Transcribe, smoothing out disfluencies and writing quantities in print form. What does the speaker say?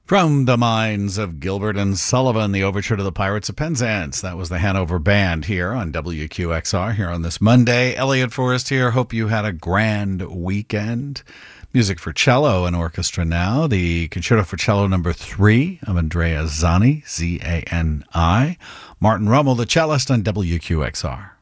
From the minds of Gilbert and Sullivan, the overture to the Pirates of Penzance. That was the Hanover Band here on WQXR here on this Monday. Elliot Forrest here. Hope you had a grand weekend. Music for cello and orchestra now. The Concerto for Cello No. 3 of Andrea Zani, Z-A-N-I. Martin Rummel, the cellist on WQXR.